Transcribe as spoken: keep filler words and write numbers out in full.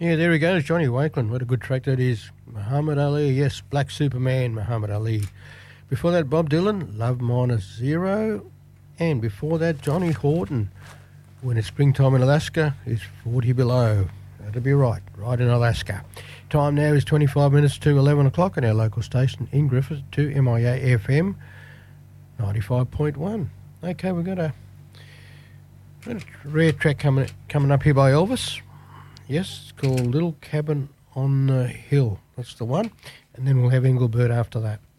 Yeah, there he goes, Johnny Wakeland. What a good track that is. Muhammad Ali, yes, Black Superman, Muhammad Ali. Before that, Bob Dylan, Love Minus Zero. And before that, Johnny Horton, When It's Springtime in Alaska, is forty below. That'll be right, right in Alaska. Time now is twenty-five minutes to eleven o'clock on our local station in Griffith to M I A F M ninety-five point one. Okay, we've got a, got a rare track coming, coming up here by Elvis. Yes, it's called Little Cabin on the Hill. That's the one. And then we'll have Engelbert after that.